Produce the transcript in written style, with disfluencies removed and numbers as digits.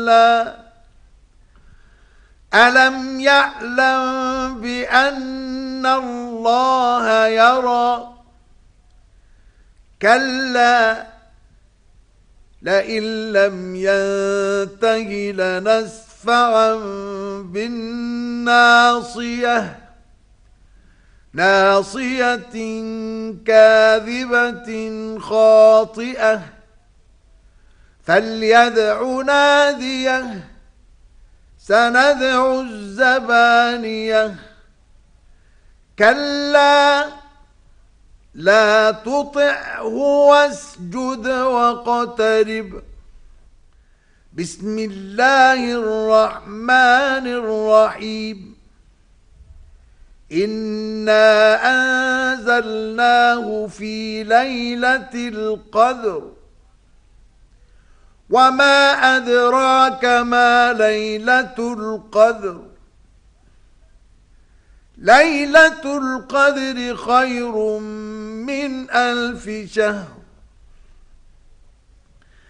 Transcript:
ألم يعلم بأن الله يرى كلا لئن لم ينته لنسفعا بالناصية ناصية كاذبة خاطئة فليدع ناديه سندع الزبانية كلا لا تطعه واسجد واقترب بسم الله الرحمن الرحيم إنا أنزلناه في ليلة القدر وما أدراك ما ليلة القدر ليلة القدر خير من 1000 شهر